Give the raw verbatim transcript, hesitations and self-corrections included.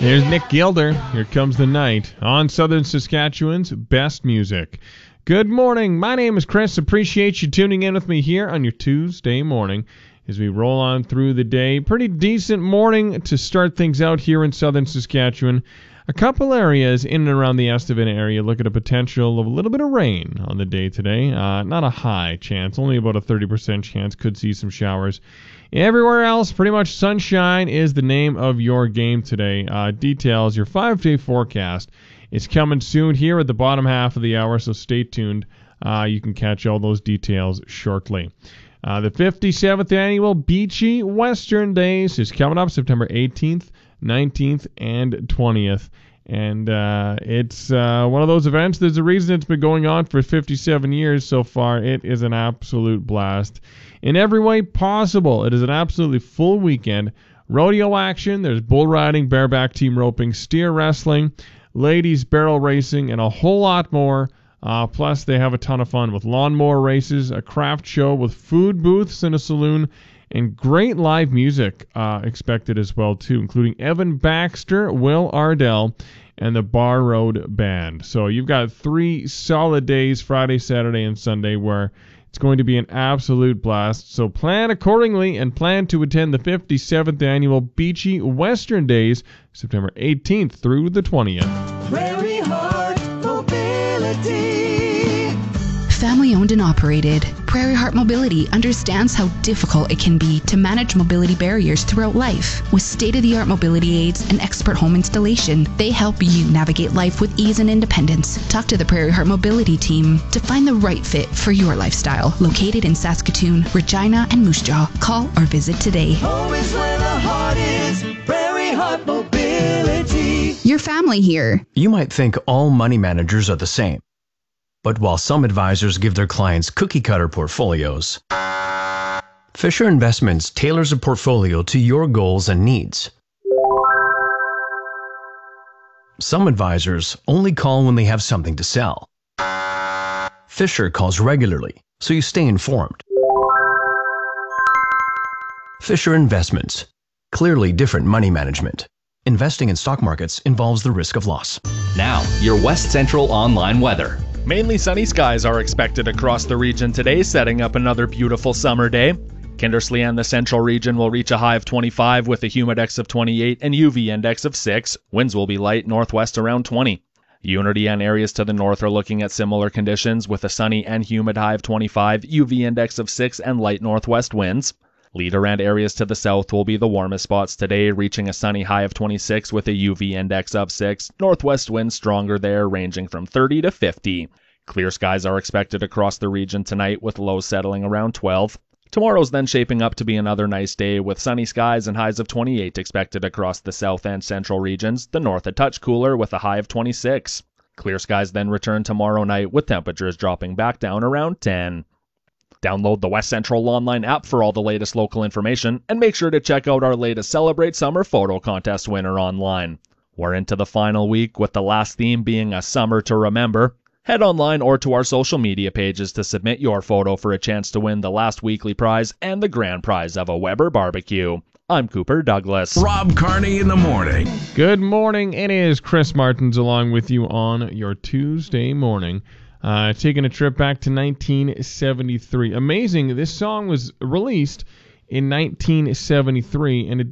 There's Nick Gilder. Here Comes the Night on Southern Saskatchewan's best music. Good morning. My name is Chris. Appreciate you tuning in with me here on your Tuesday morning as we roll on through the day. Pretty decent morning to start things out here in Southern Saskatchewan. A couple areas in and around the Estevan area look at a potential of a little bit of rain on the day today. Uh, not a high chance, only about a thirty percent chance. Could see some showers. Everywhere else, pretty much sunshine is the name of your game today. Uh, details, your five-day forecast is coming soon here at the bottom half of the hour, so stay tuned. Uh, you can catch all those details shortly. Uh, the fifty-seventh annual Beachy Western Days is coming up September eighteenth, nineteenth, and twentieth. And uh, it's uh, one of those events. There's a reason it's been going on for fifty-seven years so far. It is an absolute blast in every way possible. It is an absolutely full weekend. Rodeo action. There's bull riding, bareback team roping, steer wrestling, ladies barrel racing, and a whole lot more. Uh, plus, they have a ton of fun with lawnmower races, a craft show with food booths and a saloon, and great live music uh, expected as well, too, including Evan Baxter, Will Ardell, and the Bar Road Band. So you've got three solid days, Friday, Saturday, and Sunday, where it's going to be an absolute blast. So plan accordingly and plan to attend the fifty-seventh Annual Beachy Western Days, September eighteenth through the twentieth. Prairie Heart Mobility. Family owned and operated, Prairie Heart Mobility understands how difficult it can be to manage mobility barriers throughout life. With state-of-the-art mobility aids and expert home installation, they help you navigate life with ease and independence. Talk to the Prairie Heart Mobility team to find the right fit for your lifestyle. Located in Saskatoon, Regina, and Moose Jaw. Call or visit today. Home is where the heart is. Prairie Heart Mobility. Your family here. You might think all money managers are the same. But while some advisors give their clients cookie-cutter portfolios, Fisher Investments tailors a portfolio to your goals and needs. Some advisors only call when they have something to sell. Fisher calls regularly, so you stay informed. Fisher Investments. Clearly different money management. Investing in stock markets involves the risk of loss. Now, your West Central online weather. Mainly sunny skies are expected across the region today, setting up another beautiful summer day. Kindersley and the central region will reach a high of twenty-five with a humidex of twenty-eight and U V index of six. Winds will be light northwest around twenty. Unity and areas to the north are looking at similar conditions with a sunny and humid high of twenty-five, U V index of six, and light northwest winds. Leader and areas to the south will be the warmest spots today, reaching a sunny high of twenty-six with a U V index of six. Northwest winds stronger there, ranging from thirty to fifty. Clear skies are expected across the region tonight, with lows settling around twelve. Tomorrow's then shaping up to be another nice day, with sunny skies and highs of twenty-eight expected across the south and central regions. The north a touch cooler with a high of twenty-six. Clear skies then return tomorrow night, with temperatures dropping back down around ten. Download the West Central online app for all the latest local information, and make sure to check out our latest Celebrate Summer photo contest winner online. We're into the final week, with the last theme being a summer to remember. Head online or to our social media pages to submit your photo for a chance to win the last weekly prize and the grand prize of a Weber barbecue. I'm Cooper Douglas. Rob Carney in the morning. Good morning. It is Chris Martins along with you on your Tuesday morning. Uh, taking a trip back to nineteen seventy-three. Amazing. This song was released in nineteen seventy-three, and it